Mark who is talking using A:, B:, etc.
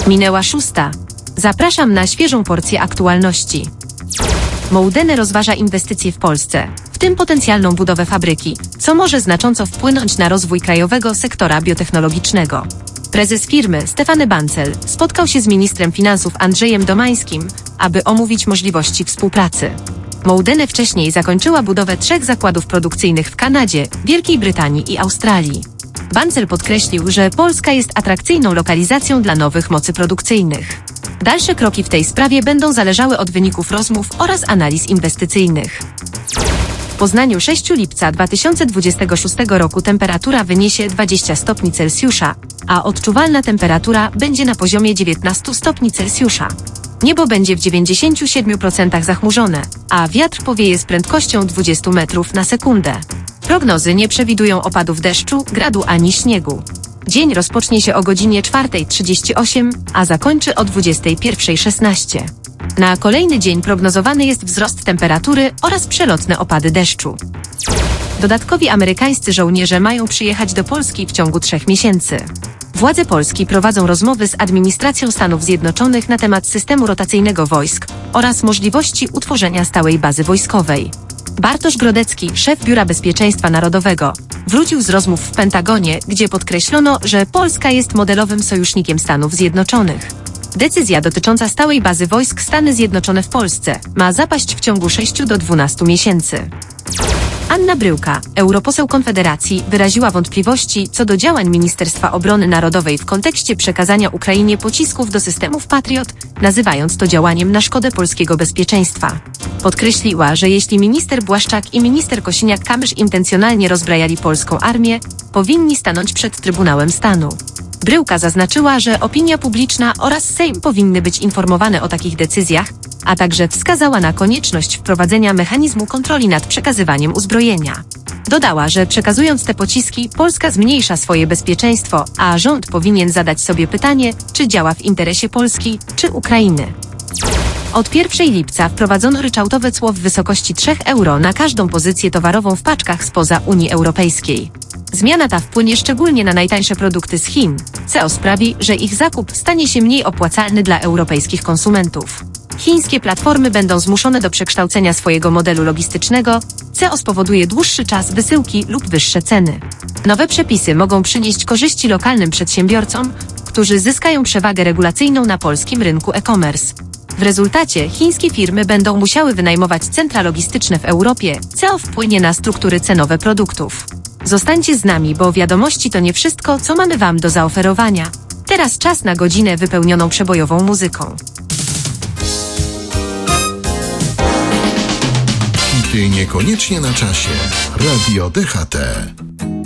A: Minęła 6. Zapraszam na świeżą porcję aktualności. Moudene rozważa inwestycje w Polsce, w tym potencjalną budowę fabryki, co może znacząco wpłynąć na rozwój krajowego sektora biotechnologicznego. Prezes firmy Stefany Bancel spotkał się z ministrem finansów Andrzejem Domańskim, aby omówić możliwości współpracy. Moudene wcześniej zakończyła budowę 3 zakładów produkcyjnych w Kanadzie, Wielkiej Brytanii i Australii. Bancel podkreślił, że Polska jest atrakcyjną lokalizacją dla nowych mocy produkcyjnych. Dalsze kroki w tej sprawie będą zależały od wyników rozmów oraz analiz inwestycyjnych. W Poznaniu 6 lipca 2026 roku temperatura wyniesie 20 stopni Celsjusza, a odczuwalna temperatura będzie na poziomie 19 stopni Celsjusza. Niebo będzie w 97% zachmurzone, a wiatr powieje z prędkością 20 metrów na sekundę. Prognozy nie przewidują opadów deszczu, gradu ani śniegu. Dzień rozpocznie się o godzinie 4:38, a zakończy o 21:16. Na kolejny dzień prognozowany jest wzrost temperatury oraz przelotne opady deszczu. Dodatkowi amerykańscy żołnierze mają przyjechać do Polski w ciągu 3 miesięcy. Władze Polski prowadzą rozmowy z administracją Stanów Zjednoczonych na temat systemu rotacyjnego wojsk oraz możliwości utworzenia stałej bazy wojskowej. Bartosz Grodecki, szef Biura Bezpieczeństwa Narodowego, wrócił z rozmów w Pentagonie, gdzie podkreślono, że Polska jest modelowym sojusznikiem Stanów Zjednoczonych. Decyzja dotycząca stałej bazy wojsk Stany Zjednoczone w Polsce ma zapaść w ciągu 6 do 12 miesięcy. Anna Bryłka, europoseł Konfederacji, wyraziła wątpliwości co do działań Ministerstwa Obrony Narodowej w kontekście przekazania Ukrainie pocisków do systemów Patriot, nazywając to działaniem na szkodę polskiego bezpieczeństwa. Podkreśliła, że jeśli minister Błaszczak i minister Kosiniak-Kamysz intencjonalnie rozbrajali polską armię, powinni stanąć przed Trybunałem Stanu. Bryłka zaznaczyła, że opinia publiczna oraz Sejm powinny być informowane o takich decyzjach, a także wskazała na konieczność wprowadzenia mechanizmu kontroli nad przekazywaniem uzbrojenia. Dodała, że przekazując te pociski, Polska zmniejsza swoje bezpieczeństwo, a rząd powinien zadać sobie pytanie, czy działa w interesie Polski, czy Ukrainy. Od 1 lipca wprowadzono ryczałtowe cło w wysokości 3 euro na każdą pozycję towarową w paczkach spoza Unii Europejskiej. Zmiana ta wpłynie szczególnie na najtańsze produkty z Chin, co sprawi, że ich zakup stanie się mniej opłacalny dla europejskich konsumentów. Chińskie platformy będą zmuszone do przekształcenia swojego modelu logistycznego, co spowoduje dłuższy czas wysyłki lub wyższe ceny. Nowe przepisy mogą przynieść korzyści lokalnym przedsiębiorcom, którzy zyskają przewagę regulacyjną na polskim rynku e-commerce. W rezultacie chińskie firmy będą musiały wynajmować centra logistyczne w Europie, co wpłynie na struktury cenowe produktów. Zostańcie z nami, bo wiadomości to nie wszystko, co mamy Wam do zaoferowania. Teraz czas na godzinę wypełnioną przebojową muzyką.
B: Hity niekoniecznie na czasie. Radio DHT.